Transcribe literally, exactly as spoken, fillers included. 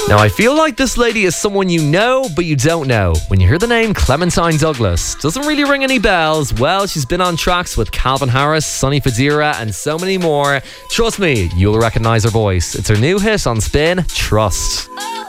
Now, I feel like this lady is someone you know, but you don't know. When you hear the name Clementine Douglas, doesn't really ring any bells. Well, she's been on tracks with Calvin Harris, Sonny Fodera, and so many more. Trust me, you'll recognize her voice. It's her new hit on Spin, Trust.